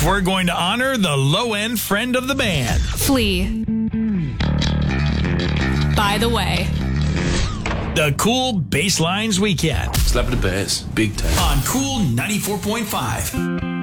we're going to honor the low-end friend of the band. Flea. By the way. The Cool Basslines Weekend. Slap the bass, big time. On Cool 94.5.